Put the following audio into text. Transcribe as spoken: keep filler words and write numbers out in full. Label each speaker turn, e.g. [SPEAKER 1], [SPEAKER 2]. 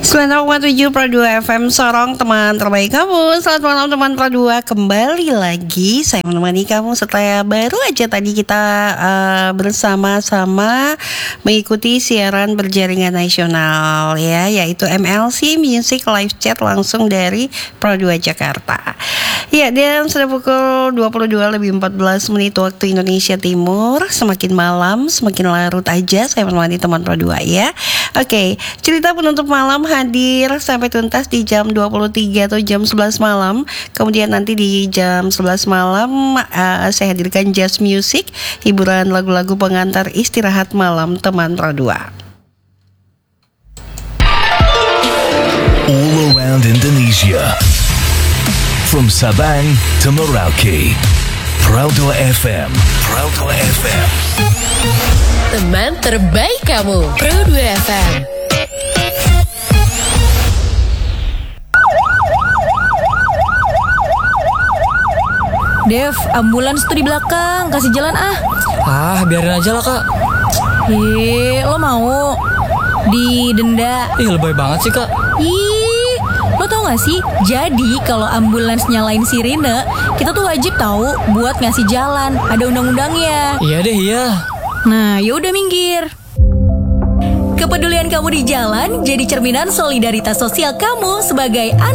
[SPEAKER 1] sembilan koma tujuh Pro dua F M Sorong, teman terbaik kamu. Selamat malam teman Pro dua. Kembali lagi saya menemani kamu setelah baru aja tadi kita uh, bersama-sama mengikuti siaran berjaringan nasional ya, yaitu M L C Music Live Chat langsung dari Pro dua Jakarta. Ya, dan sudah pukul dua puluh dua lebih empat belas menit waktu Indonesia Timur. Semakin malam semakin larut aja saya menemani teman Pro dua ya. Oke, cerita penutup malam hadir sampai tuntas di jam dua puluh tiga atau jam sebelas malam. Kemudian nanti di jam sebelas malam uh, saya hadirkan jazz music, hiburan lagu-lagu pengantar istirahat malam teman Pro dua.
[SPEAKER 2] All around Indonesia, from Sabang to Merauke, Pro dua F M, Pro dua F M.
[SPEAKER 3] Teman terbaik kamu, Pro dua F M.
[SPEAKER 4] Dev, ambulans tuh di belakang, kasih jalan ah.
[SPEAKER 5] Ah, biarin aja lah kak.
[SPEAKER 4] Ih, lo mau didenda?
[SPEAKER 5] Ih, lebay banget sih kak.
[SPEAKER 4] Ih, lo tau gak sih? Jadi kalau ambulans nyalain sirine, kita tuh wajib tahu buat ngasih jalan. Ada undang-undangnya.
[SPEAKER 5] Iya deh, iya.
[SPEAKER 4] Nah, yaudah minggir. Kepedulian kamu di jalan jadi cerminan solidaritas sosial kamu sebagai anak